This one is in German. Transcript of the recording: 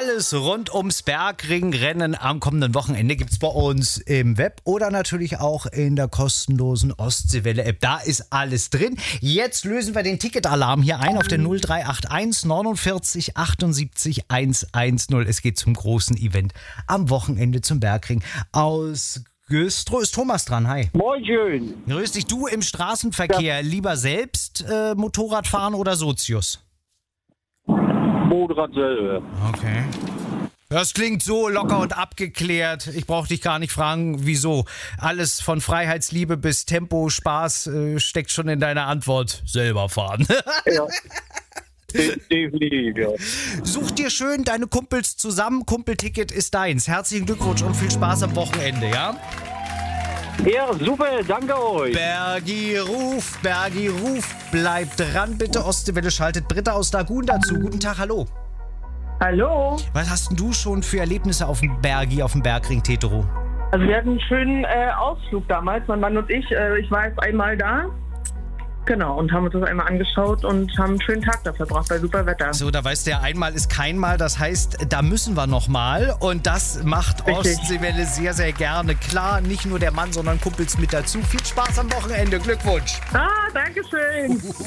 Alles rund ums Bergringrennen am kommenden Wochenende gibt es bei uns im Web oder natürlich auch in der kostenlosen Ostseewelle-App. Da ist alles drin. Jetzt lösen wir den Ticketalarm hier ein auf der 0381 49 78 110. Es geht zum großen Event am Wochenende zum Bergring aus Güstrow. Ist Thomas dran? Hi. Moin schön. Grüß dich. Du im Straßenverkehr lieber selbst Motorrad fahren oder Sozius? Motorrad selber. Okay. Das klingt so locker und abgeklärt. Ich brauche dich gar nicht fragen, wieso. Alles von Freiheitsliebe bis Tempo, Spaß steckt schon in deiner Antwort. Selber fahren. Ja. Definitiv, ja. Such dir schön deine Kumpels zusammen. Kumpelticket ist deins. Herzlichen Glückwunsch und viel Spaß am Wochenende, ja? Ja, super, danke euch. Bergi Ruf, bleibt dran bitte. Ostseewelle schaltet Britta aus Dagun dazu. Guten Tag, hallo. Hallo. Was hast denn du schon für Erlebnisse auf dem Bergring, Tetero? Also wir hatten einen schönen Ausflug damals, mein Mann und ich. Ich war jetzt einmal da. Genau, und haben uns das einmal angeschaut und haben einen schönen Tag da verbracht bei super Wetter. So, da weißt du ja, einmal ist kein Mal. Das heißt, da müssen wir nochmal. Und das macht Richtig. Ostseewelle sehr, sehr gerne. Klar, nicht nur der Mann, sondern Kumpels mit dazu. Viel Spaß am Wochenende. Glückwunsch. Danke schön.